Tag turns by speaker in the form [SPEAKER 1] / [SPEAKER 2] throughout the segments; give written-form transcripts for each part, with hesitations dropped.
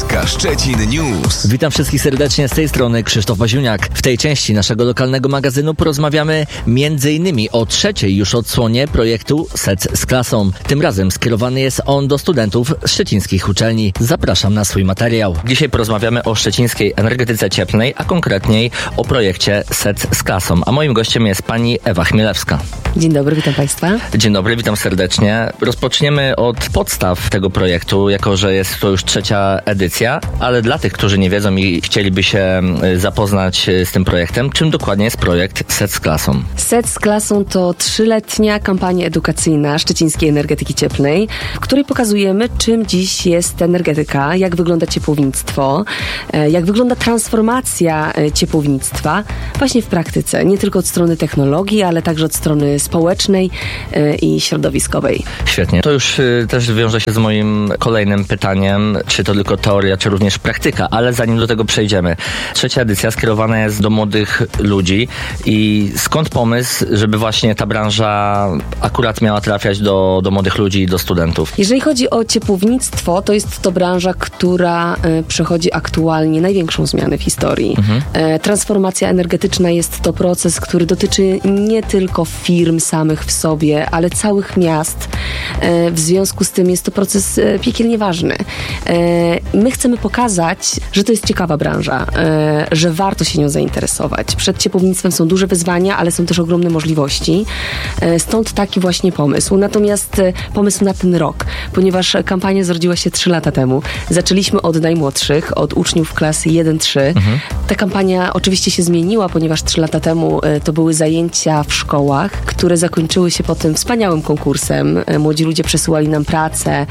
[SPEAKER 1] SK Szczecin News.
[SPEAKER 2] Witam wszystkich serdecznie, z tej strony Krzysztof Baziuniak. W tej części naszego lokalnego magazynu porozmawiamy m.in. o trzeciej już odsłonie projektu SEC z klasą. Tym razem skierowany jest on do studentów szczecińskich uczelni. Zapraszam na swój materiał. Dzisiaj porozmawiamy o szczecińskiej energetyce cieplnej, a konkretniej o projekcie SEC z klasą. A moim gościem jest pani Ewa Chmielewska.
[SPEAKER 3] Dzień dobry, witam Państwa.
[SPEAKER 2] Dzień dobry, witam serdecznie. Rozpoczniemy od podstaw tego projektu, jako że jest to już trzecia edycja, ale dla tych, którzy nie wiedzą i chcieliby się zapoznać z tym projektem, czym dokładnie jest projekt SEC z klasą?
[SPEAKER 3] SEC z klasą to 3-letnia kampania edukacyjna szczecińskiej energetyki cieplnej, w której pokazujemy, czym dziś jest energetyka, jak wygląda ciepłownictwo, jak wygląda transformacja ciepłownictwa właśnie w praktyce, nie tylko od strony technologii, ale także od strony społecznej i środowiskowej.
[SPEAKER 2] Świetnie. To już też wiąże się z moim kolejnym pytaniem, czy to tylko teoria, czy również praktyka, ale zanim do tego przejdziemy. Trzecia edycja skierowana jest do młodych ludzi i skąd pomysł, żeby właśnie ta branża akurat miała trafiać do młodych ludzi i do studentów?
[SPEAKER 3] Jeżeli chodzi o ciepłownictwo, to jest to branża, która przechodzi aktualnie największą zmianę w historii. Transformacja energetyczna jest to proces, który dotyczy nie tylko firm samych w sobie, ale całych miast. W związku z tym jest to proces piekielnie ważny. My chcemy pokazać, że to jest ciekawa branża, że warto się nią zainteresować. Przed ciepłownictwem są duże wyzwania, ale są też ogromne możliwości. Stąd taki właśnie pomysł. Natomiast pomysł na ten rok, ponieważ kampania zrodziła się 3 lata temu. Zaczęliśmy od najmłodszych, od uczniów klasy 1-3. Ta kampania oczywiście się zmieniła, ponieważ 3 lata temu to były zajęcia w szkołach, które zakończyły się potem wspaniałym konkursem. Młodzi ludzie przesyłali nam pracę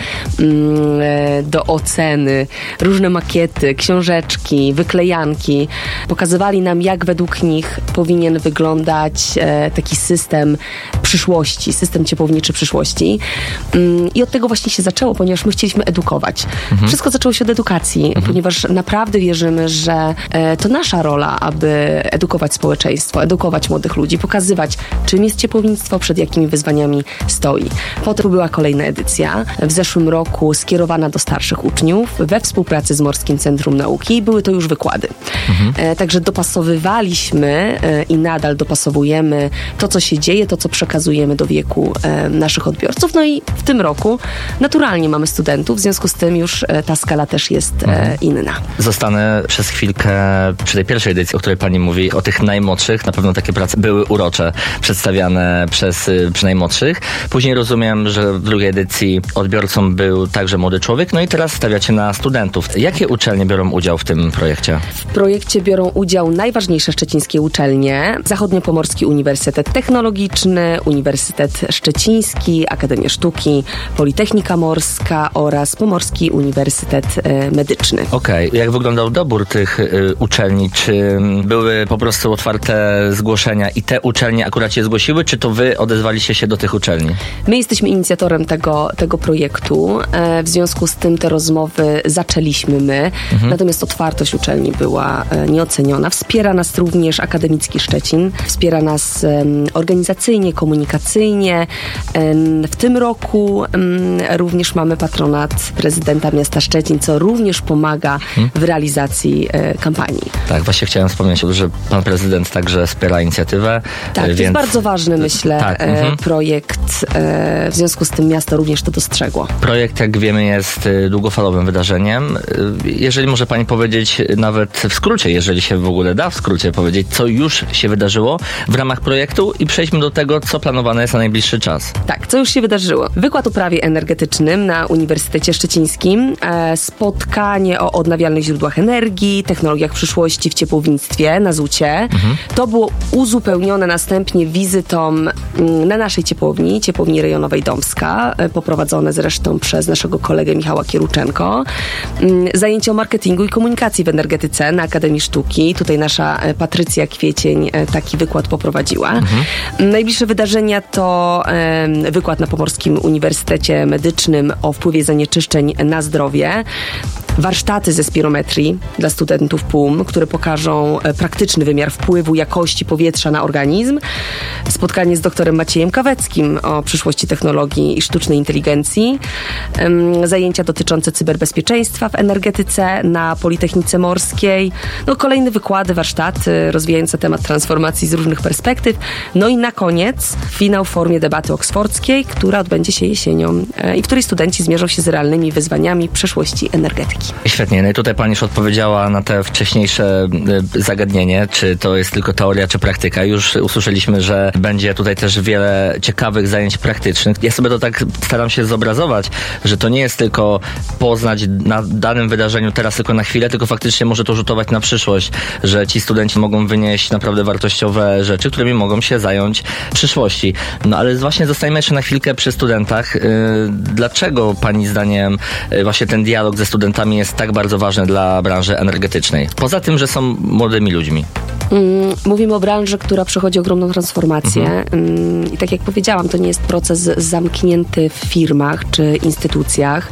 [SPEAKER 3] do oceny, różne makiety, książeczki, wyklejanki. Pokazywali nam, jak według nich powinien wyglądać taki system przyszłości, system ciepłowniczy przyszłości. I od tego właśnie się zaczęło, ponieważ my chcieliśmy edukować. Wszystko zaczęło się od edukacji, ponieważ naprawdę wierzymy, że to nasza rola, aby edukować społeczeństwo, edukować młodych ludzi, pokazywać, czym jest ciepłownictwo, przed jakimi wyzwaniami stoi. Potem była kolejna edycja, w zeszłym roku skierowana do starszych uczniów we współpracy z Morskim Centrum Nauki. Były to już wykłady. Także dopasowywaliśmy i nadal dopasowujemy to, co się dzieje, to, co przekazujemy do wieku naszych odbiorców. No i w tym roku naturalnie mamy studentów, w związku z tym już ta skala też jest inna.
[SPEAKER 2] Zostanę przez chwilkę przy tej pierwszej edycji, o której pani mówi, o tych najmłodszych. Na pewno takie prace były urocze, przedstawiane przy najmłodszych. Później rozumiem, że w drugiej edycji odbiorcą był także młody człowiek, no i teraz stawiacie na studentów. Jakie uczelnie biorą udział w tym projekcie?
[SPEAKER 3] W projekcie biorą udział najważniejsze szczecińskie uczelnie. Zachodniopomorski Uniwersytet Technologiczny, Uniwersytet Szczeciński, Akademia Sztuki, Politechnika Morska oraz Pomorski Uniwersytet Medyczny.
[SPEAKER 2] Okej. Jak wyglądał dobór tych uczelni? Czy były po prostu otwarte zgłoszenia i te uczelnie akurat się zgłosiły, czy to wy odezwaliście się do tych uczelni?
[SPEAKER 3] My jesteśmy inicjatorem tego projektu. W związku z tym te rozmowy zaczęliśmy my. Natomiast otwartość uczelni była nieoceniona. Wspiera nas również Akademicki Szczecin. Wspiera nas organizacyjnie, komunikacyjnie. W tym roku również mamy patronat prezydenta miasta Szczecin, co również pomaga w realizacji kampanii.
[SPEAKER 2] Tak, właśnie chciałem wspomnieć, że pan prezydent także wspiera inicjatywę.
[SPEAKER 3] Tak, więc to jest bardzo ważny, myślę, projekt. W związku z tym miasto również to dostrzegło.
[SPEAKER 2] Projekt, jak wiemy, jest długofalowym wydarzeniem. Jeżeli może pani powiedzieć nawet w skrócie, jeżeli się w ogóle da w skrócie powiedzieć, co już się wydarzyło w ramach projektu i przejdźmy do tego, co planowane jest na najbliższy czas.
[SPEAKER 3] Tak, co już się wydarzyło? Wykład o prawie energetycznym na Uniwersytecie Szczecińskim, spotkanie o odnawialnych źródłach energii, technologiach przyszłości w ciepłownictwie na ZUC-ie. To było uzupełnione następnie wizytą na naszej ciepłowni rejonowej Dąbska, poprowadzone zresztą przez naszego kolegę Michała Kieruczenko. Zajęcie o marketingu i komunikacji w energetyce na Akademii Sztuki. Tutaj nasza Patrycja Kwiecień taki wykład poprowadziła. Najbliższe wydarzenia to wykład na Pomorskim Uniwersytecie Medycznym o wpływie zanieczyszczeń na zdrowie. warsztaty ze spirometrii dla studentów PUM, które pokażą praktyczny wymiar wpływu jakości powietrza na organizm. Spotkanie z doktorem Maciejem Kaweckim o przyszłości technologii i sztucznej inteligencji. Zajęcia dotyczące cyberbezpieczeństwa w energetyce na Politechnice Morskiej. Kolejne wykłady, warsztaty rozwijające temat transformacji z różnych perspektyw. I na koniec finał w formie debaty oksfordzkiej, która odbędzie się jesienią i w której studenci zmierzą się z realnymi wyzwaniami przyszłości energetyki.
[SPEAKER 2] Świetnie. I tutaj pani już odpowiedziała na te wcześniejsze zagadnienie, czy to jest tylko teoria, czy praktyka. Już usłyszeliśmy, że będzie tutaj też wiele ciekawych zajęć praktycznych. Ja sobie to tak staram się zobrazować, że to nie jest tylko poznać na danym wydarzeniu teraz tylko na chwilę, tylko faktycznie może to rzutować na przyszłość, że ci studenci mogą wynieść naprawdę wartościowe rzeczy, którymi mogą się zająć w przyszłości. Ale właśnie zostajemy jeszcze na chwilkę przy studentach. Dlaczego pani zdaniem właśnie ten dialog ze studentami jest tak bardzo ważny dla branży energetycznej? Poza tym, że są młodymi ludźmi.
[SPEAKER 3] Mówimy o branży, która przechodzi ogromną transformację i tak jak powiedziałam, to nie jest proces zamknięty w firmach czy instytucjach.